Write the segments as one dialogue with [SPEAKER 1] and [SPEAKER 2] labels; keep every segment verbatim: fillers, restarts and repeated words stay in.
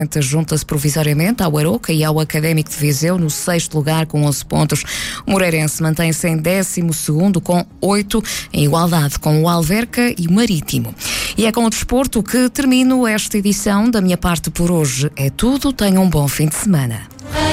[SPEAKER 1] junta-se provisoriamente ao Aroca e ao Académico de Viseu no sexto lugar com onze pontos. O Moreirense mantém-se em décimo segundo com oito, em igualdade com o Alverca e o Marítimo. E é com o desporto que termino esta edição. Da minha parte por hoje é tudo. Tenham um bom fim de semana.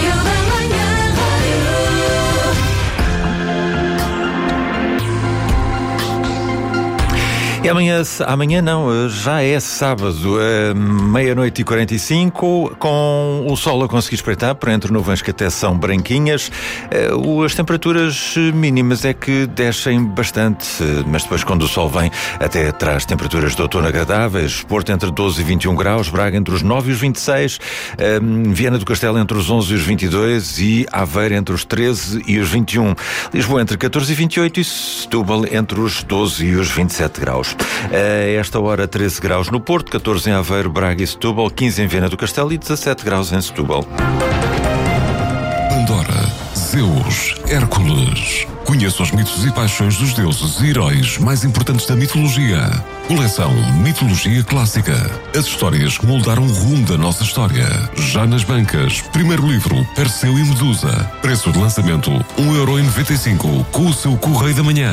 [SPEAKER 2] E amanhã, amanhã não, já é sábado, meia-noite e quarenta e cinco, com o sol a conseguir espreitar por entre nuvens que até são branquinhas. As temperaturas mínimas é que descem bastante, mas depois quando o sol vem até traz temperaturas de outono agradáveis. Porto entre doze e vinte e um graus, Braga entre os nove e os vinte e seis, Viana do Castelo entre os onze e os vinte e dois e Aveiro entre os treze e os vinte e um. Lisboa entre catorze e vinte e oito e Setúbal entre os doze e os vinte e sete graus. A esta hora treze graus no Porto, catorze em Aveiro, Braga e Setúbal, quinze em Viana do Castelo e dezassete graus em Setúbal.
[SPEAKER 3] Pandora, Zeus, Hércules. Conheça os mitos e paixões dos deuses e heróis mais importantes da mitologia. Coleção Mitologia Clássica. As histórias que moldaram o rumo da nossa história. Já nas bancas. Primeiro livro, Perseu e Medusa. Preço de lançamento, um euro e noventa e cinco, com o seu Correio da Manhã.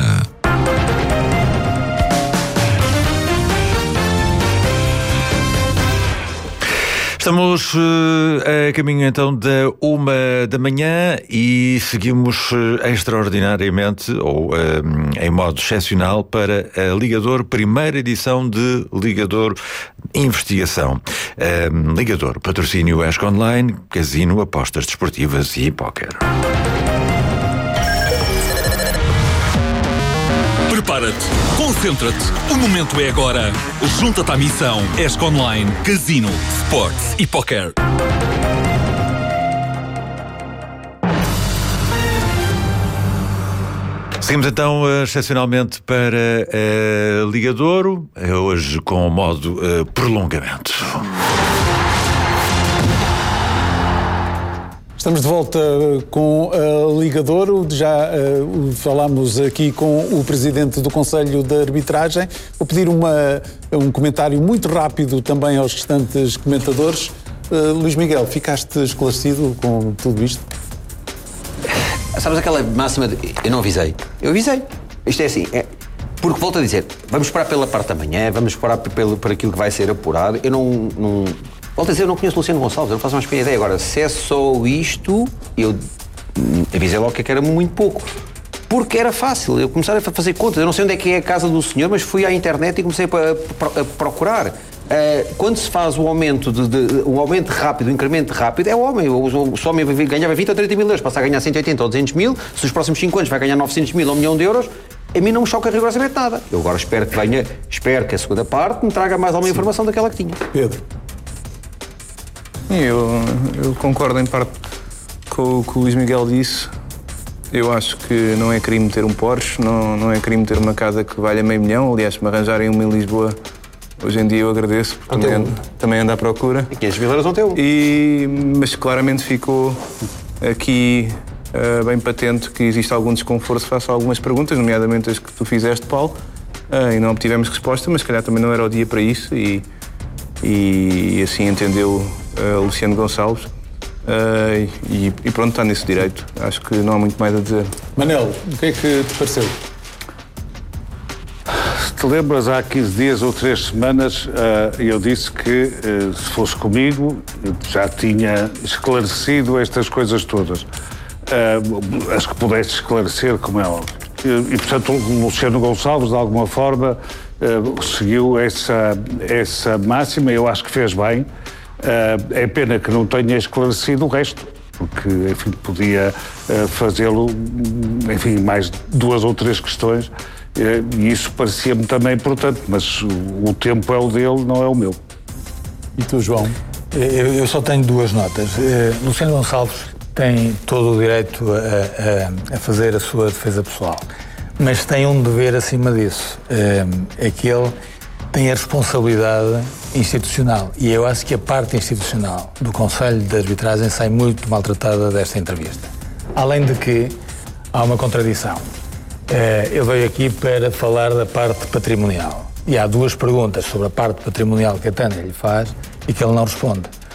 [SPEAKER 2] Estamos uh, a caminho então da uma da manhã e seguimos uh, extraordinariamente ou uh, em modo excepcional para a Ligador, primeira edição de Ligador Investigação. Uh, Ligador, patrocínio E S C Online, casino, apostas desportivas e póquer.
[SPEAKER 4] Prepara-te, concentra-te, o momento é agora. Junta-te à missão E S C Online, Casino, Sports e Poker.
[SPEAKER 2] Seguimos então uh, excepcionalmente para uh, Ligadouro, hoje com o modo uh, prolongamento.
[SPEAKER 5] Estamos de volta com a Ligadouro. Já uh, falámos aqui com o presidente do Conselho de Arbitragem. Vou pedir uma, um comentário muito rápido também aos restantes comentadores. Uh, Luís Miguel, ficaste esclarecido com tudo isto?
[SPEAKER 6] Sabes aquela máxima de eu não avisei? Eu avisei. Isto é assim, é, porque volto a dizer, vamos esperar pela parte da manhã, vamos esperar pelo, por aquilo que vai ser apurado. Eu não... não Volto a dizer, eu não conheço Luciano Gonçalves, eu não faço mais pequena ideia. Agora, se é só isto, eu avisei logo que era muito pouco. Porque era fácil, eu comecei a fazer contas. Eu não sei onde é que é a casa do senhor, mas fui à internet e comecei a, a, a procurar. Uh, quando se faz o aumento, de, de, um aumento rápido, um incremento rápido, é o homem. O, o, o homem ganhava vinte ou trinta mil euros, passa a ganhar cento e oitenta ou duzentos mil, se nos próximos cinco anos vai ganhar novecentos mil ou um milhão de euros, a mim não me choca rigorosamente nada. Eu agora espero que venha, espero que a segunda parte me traga mais alguma informação daquela que tinha.
[SPEAKER 5] Pedro.
[SPEAKER 7] Eu, eu concordo em parte com o que o Luís Miguel disse. Eu acho que não é crime ter um Porsche, não, não é crime ter uma casa que valha meio milhão. Aliás, se me arranjarem uma em Lisboa, hoje em dia eu agradeço, porque também ando, também ando à procura.
[SPEAKER 6] E quinhentos mil euros não tem um.
[SPEAKER 7] E, mas claramente ficou aqui uh, bem patente que existe algum desconforto face a algumas perguntas, nomeadamente as que tu fizeste, Paulo, uh, e não obtivemos resposta, mas se calhar também não era o dia para isso, e, e assim entendeu uh, Luciano Gonçalves. Uh, e, e pronto, está nesse direito. Acho que não há muito mais a dizer.
[SPEAKER 5] Manel, o que é que te pareceu?
[SPEAKER 8] Se te lembras, há quinze dias ou três semanas, uh, eu disse que, uh, se fosse comigo, já tinha esclarecido estas coisas todas. Uh, as que pudeste esclarecer, como é óbvio. E, e, portanto, o Luciano Gonçalves, de alguma forma, uh, seguiu essa, essa máxima. Eu acho que fez bem. Uh, é pena que não tenha esclarecido o resto, porque, enfim, podia uh, fazê-lo, enfim, mais duas ou três questões, uh, e isso parecia-me também importante, mas o, o tempo é o dele, não é o meu.
[SPEAKER 5] E tu, João?
[SPEAKER 9] Eu, eu só tenho duas notas. Uh, Luciano Gonçalves tem todo o direito a, a, a fazer a sua defesa pessoal, mas tem um dever acima disso, uh, é que ele tem a responsabilidade institucional, e eu acho que a parte institucional do Conselho de Arbitragem sai muito maltratada desta entrevista. Além de que há uma contradição. Eu veio aqui para falar da parte patrimonial, e há duas perguntas sobre a parte patrimonial que a Tânia lhe faz e que ele não responde.